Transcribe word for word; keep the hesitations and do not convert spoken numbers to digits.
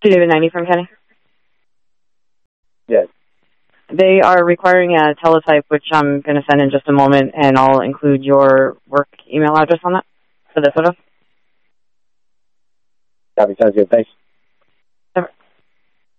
two David ninety from Kenny? Yes. They are requiring a teletype, which I'm going to send in just a moment, and I'll include your work email address on that for the photo. Copy, sounds good. Thanks.